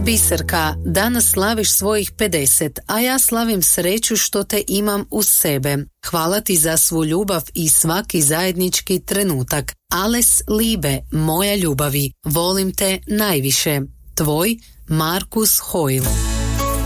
Biserka, danas slaviš svojih 50, a ja slavim sreću što te imam uz sebe. Hvala ti za svu ljubav i svaki zajednički trenutak. Alles Liebe, moja ljubavi, volim te najviše. Tvoj Markus Hoyle.